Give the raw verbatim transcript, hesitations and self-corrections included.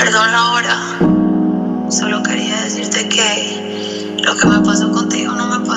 Perdón la hora. Solo quería decirte que lo que me pasó contigo no me pasó.